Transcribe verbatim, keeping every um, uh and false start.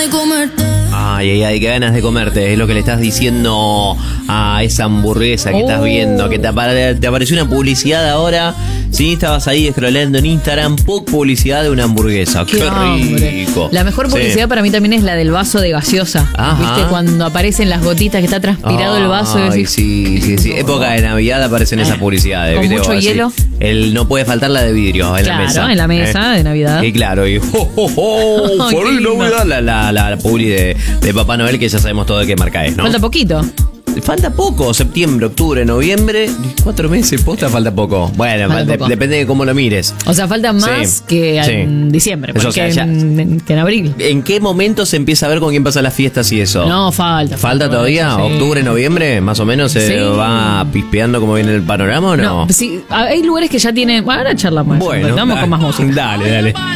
de comerte. Ay, ay, ay, qué ganas de comerte. Es lo que le estás diciendo a esa hamburguesa que oh. estás viendo. Que te, apare- te apareció una publicidad ahora. Sí, estabas ahí scrollando en Instagram. Poc publicidad de una hamburguesa. Qué, qué rico. La mejor publicidad sí. para mí también es la del vaso de gaseosa. Ajá. ¿Viste? Cuando aparecen las gotitas que está transpirado ay, el vaso. Ay, sí, sí, sí. Época de Navidad aparecen esas publicidades. Con ¿viste? mucho Así. hielo. El, no puede faltar la de vidrio en claro, la mesa. Claro, en la mesa eh. de Navidad. Y claro, y oh, oh, oh, feliz Navidad. La, la, la, la publi de, de Papá Noel, que ya sabemos todo de qué marca es, ¿no? Falta poquito. Falta poco, septiembre, octubre, noviembre, cuatro meses, posta, falta poco. Bueno, falta de, poco. depende de cómo lo mires. O sea, falta más sí, que sí. en diciembre, Eso, o sea, que, ya, en, que en abril. ¿En qué momento se empieza a ver con quién pasan las fiestas y eso? No, falta. ¿Falta, falta todavía? Sí. ¿Octubre, noviembre? ¿Más o menos se sí. va pispeando cómo viene el panorama o no? No, sí, hay lugares que ya tienen... Bueno, ahora charlamos. Bueno, vamos con más música. Dale, dale.